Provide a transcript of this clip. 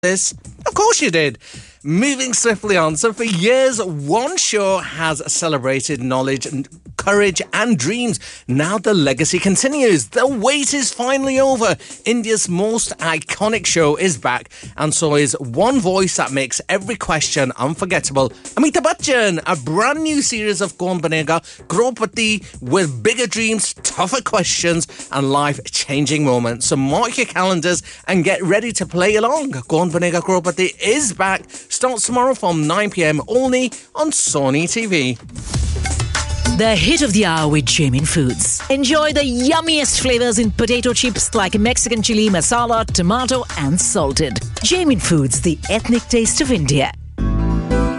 this? Of course you did. Moving swiftly on. So for years, one show has celebrated knowledge, courage and dreams. Now the legacy continues. The wait is finally over. India's most iconic show is back, and so is one voice that makes every question unforgettable. Amitabh Bachchan, a brand new series of Kaun Banega Crorepati with bigger dreams, tougher questions and life-changing moments. So mark your calendars and get ready to play along. Kaun Banega Crorepati is back. Starts tomorrow from 9 p.m. only on Sony TV. The hit of the hour with Jamin Foods. Enjoy the yummiest flavors in potato chips like Mexican chili, masala, tomato and salted. Jamin Foods, the ethnic taste of India.